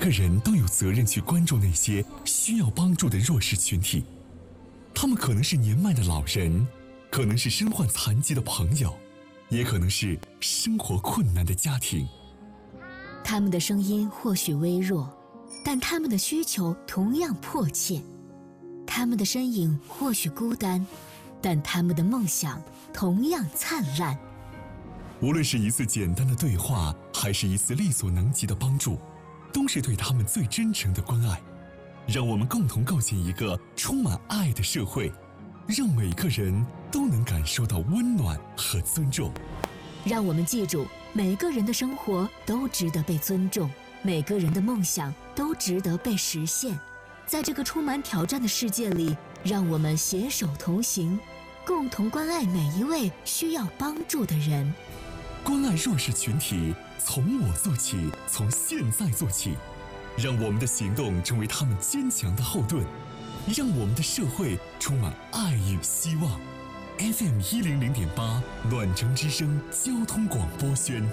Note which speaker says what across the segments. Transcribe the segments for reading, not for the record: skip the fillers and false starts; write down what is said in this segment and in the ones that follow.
Speaker 1: 个人都有责任去关注那些需要帮助的弱势群体。他们可能是年迈的老人，可能是身患残疾的朋友，也可能是生活困难的家庭。
Speaker 2: 他们的声音或许微弱，但他们的需求同样迫切。他们的身影或许孤单，但他们的梦想同样灿烂。
Speaker 1: 无论是一次简单的对话，还是一次力所能及的帮助，都是对他们最真诚的关爱。让我们共同构建一个充满爱的社会，让每个人都能感受到温暖和尊重。
Speaker 2: 让我们记住，每个人的生活都值得被尊重，每个人的梦想都值得被实现。在这个充满挑战的世界里，让我们携手同行，共同关爱每一位需要帮助的人。
Speaker 1: 关爱弱势群体，从我做起，从现在做起。让我们的行动成为他们坚强的后盾，让我们的社会充满爱与希望。FM 100.8暖城之声交通广播宣。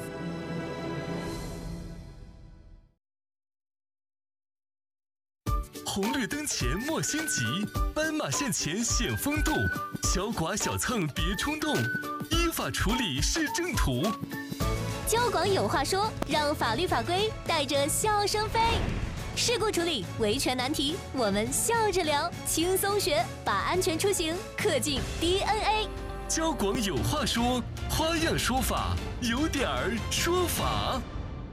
Speaker 3: 红绿灯前莫心急，斑马线前显风度，小剐小蹭别冲动，依法处理是正途。
Speaker 4: 交广有话说，让法律法规带着笑声飞。事故处理、维权难题，我们笑着聊，轻松学，把安全出行刻进 DNA。
Speaker 3: 交广有话说，花样说法，有点儿说法。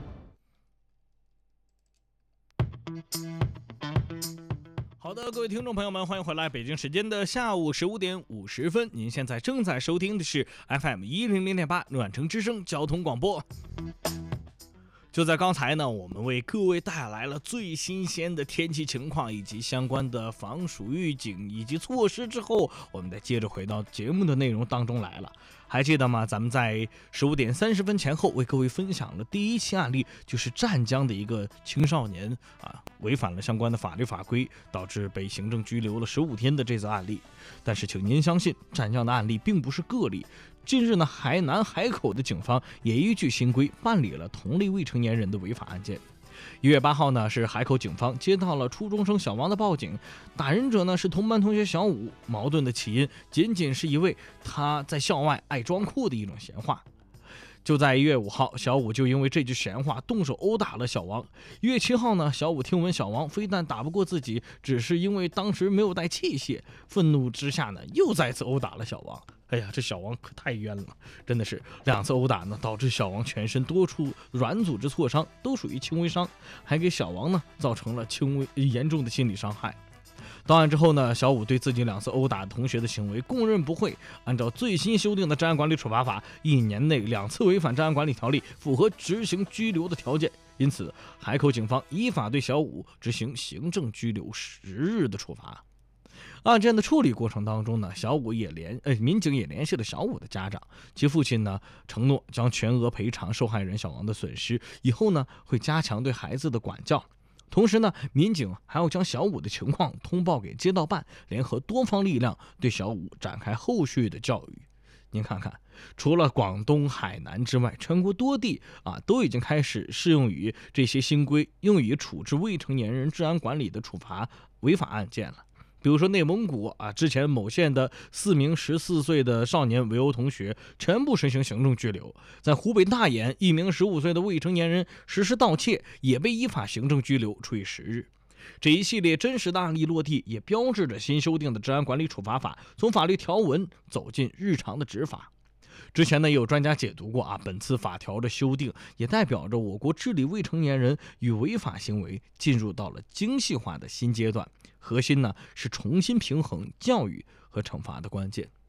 Speaker 5: 好的，各位听众朋友们，欢迎回来。北京时间的下午15点50分，您现在正在收听的是 FM 100.8暖城之声交通广播。就在刚才呢，我们为各位带来了最新鲜的天气情况以及相关的防暑预警以及措施之后，我们再接着回到节目的内容当中来了。还记得吗？咱们在15点30分前后为各位分享了第一期案例，就是湛江的一个青少年违反了相关的法律法规，导致被行政拘留了15天的这则案例。但是请您相信，湛江的案例并不是个例。近日呢，海南海口的警方也依据新规办理了同类未成年人的违法案件。1月8号呢，是海口警方接到了初中生小王的报警，打人者呢是同班同学小武，矛盾的起因仅仅是因为他在校外爱装酷的一种闲话。就在1月5号，小武就因为这句闲话动手殴打了小王。1月7号呢，小武听闻小王非但打不过自己，只是因为当时没有带器械，愤怒之下呢，又再次殴打了小王。哎呀，这小王可太冤了，真的是2次殴打呢，导致小王全身多处软组织挫伤，都属于轻微伤，还给小王呢造成了严重的心理伤害。到案之后呢，小武对自己2次殴打同学的行为供认不讳。按照最新修订的治安管理处罚法，1年内2次违反治安管理条例符合执行拘留的条件，因此海口警方依法对小武执行行政拘留10日的处罚。案件的处理过程当中呢，民警也联系了小武的家长，其父亲呢承诺将全额赔偿受害人小王的损失，以后呢会加强对孩子的管教。同时呢，民警还要将小武的情况通报给街道办，联合多方力量对小武展开后续的教育。您看看，除了广东、海南之外，全国多地都已经开始适用于这些新规，用于处置未成年人治安管理的处罚违法案件了。比如说内蒙古之前某县的4名14岁的少年围殴同学，全部实行行政拘留。在湖北大冶，1名15岁的未成年人实施盗窃，也被依法行政拘留，处以10日。这一系列真实的案例落地，也标志着新修订的治安管理处罚法从法律条文走进日常的执法。之前呢，也有专家解读过本次法条的修订也代表着我国治理未成年人与违法行为进入到了精细化的新阶段，核心呢是重新平衡教育和惩罚的关键。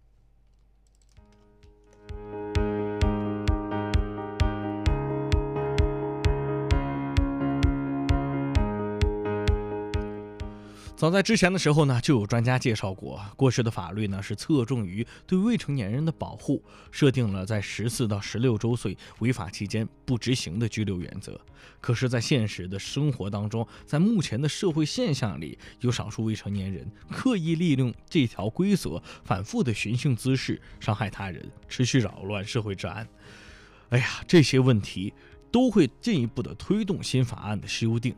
Speaker 5: 早在之前的时候呢，就有专家介绍过去的法律呢是侧重于对未成年人的保护，设定了在14到16周岁违法期间不执行的拘留原则。可是在现实的生活当中，在目前的社会现象里，有少数未成年人刻意利用这条规则，反复的寻衅滋事，伤害他人，持续扰乱社会治安。这些问题都会进一步的推动新法案的修订。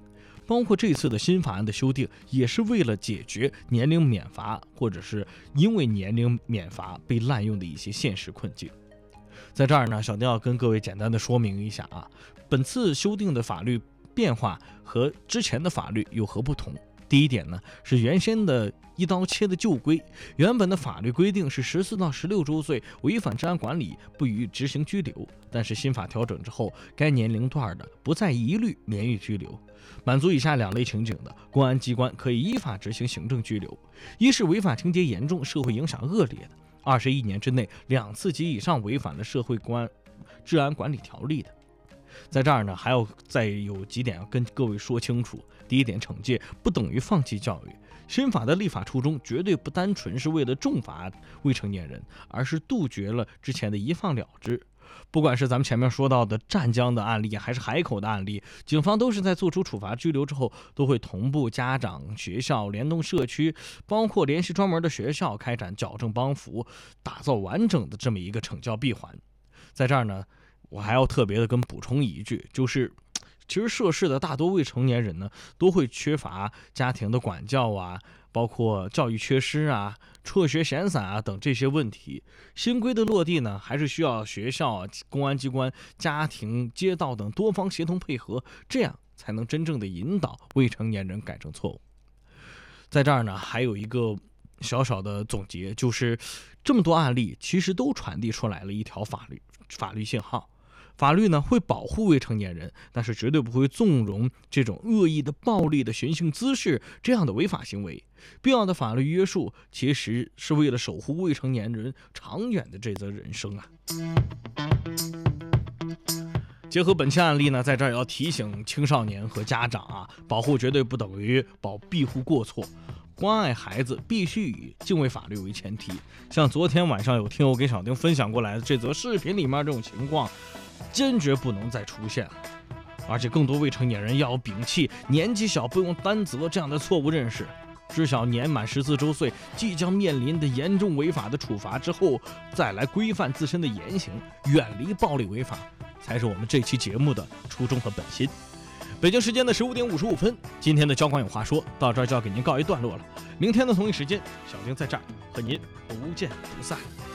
Speaker 5: 包括这次的新法案的修订，也是为了解决年龄免罚或者是因为年龄免罚被滥用的一些现实困境。在这儿呢，小丁要跟各位简单的说明一下啊，本次修订的法律变化和之前的法律有何不同？第一点呢，是原先的一刀切的旧规，原本的法律规定是14到16周岁违反治安管理不予执行拘留，但是新法调整之后，该年龄段的不再一律免予拘留。满足以下2类情景的，公安机关可以依法执行行政拘留：一是违法情节严重、社会影响恶劣的；21年之内2次及以上违反了社会治安管理条例的。在这儿呢，还要再有几点要跟各位说清楚。第一点，惩戒不等于放弃教育。新法的立法初衷绝对不单纯是为了重罚未成年人，而是杜绝了之前的一放了之。不管是咱们前面说到的湛江的案例，还是海口的案例，警方都是在做出处罚拘留之后，都会同步家长、学校联动社区，包括联系专门的学校，开展矫正帮扶，打造完整的这么一个惩教闭环。在这儿呢，我还要特别的跟补充一句，就是其实涉事的大多未成年人呢，都会缺乏家庭的管教啊，包括教育缺失啊、辍学闲散啊等这些问题。新规的落地呢，还是需要学校、公安机关、家庭、街道等多方协同配合，这样才能真正的引导未成年人改正错误。在这儿呢，还有一个小小的总结，就是这么多案例其实都传递出来了一条法律信号。法律呢会保护未成年人，但是绝对不会纵容这种恶意的、暴力的寻衅滋事这样的违法行为。必要的法律约束，其实是为了守护未成年人长远的这则人生啊。结合本期案例呢，在这儿要提醒青少年和家长啊，保护绝对不等于庇护过错。关爱孩子必须以敬畏法律为前提。像昨天晚上有听友给小丁分享过来的这则视频里面这种情况，坚决不能再出现了。而且更多未成年人要摒弃年纪小不用担责这样的错误认识，知晓年满14周岁即将面临的严重违法的处罚之后，再来规范自身的言行，远离暴力违法，才是我们这期节目的初衷和本心。北京时间的15点55分，今天的交管有话说到这儿就要给您告一段落了。明天的同一时间，小丁在这儿和您不见不散。